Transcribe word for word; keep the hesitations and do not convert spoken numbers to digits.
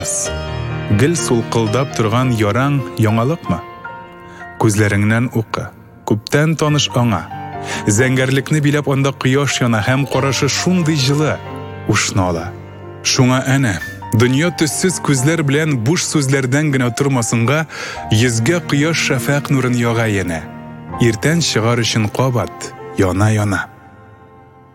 Гел сулкылдап торган яраң яңалыкмы? Күзләреңнән укы, күптән таныш аңа. Зәңгәрлекне биләп анда кояш яна һәм карашы шундый җылы, ушны ала. Шуңа әнә, дөнья төссез күзләр белән буш сүзләрдән генә тормасынга, йөзгә кояш шәфәк нурын яга янә. Иртән чыгар өчен кабат, яна-яна.